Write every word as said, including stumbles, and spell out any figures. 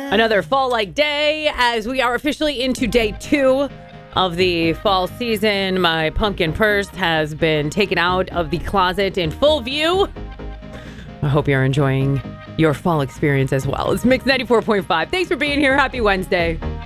Another fall-like day as we are officially into day two of the fall season. My pumpkin purse has been taken out of the closet in full view. I hope you're enjoying your fall experience as well. It's Mix ninety-four point five. Thanks for being here. Happy Wednesday.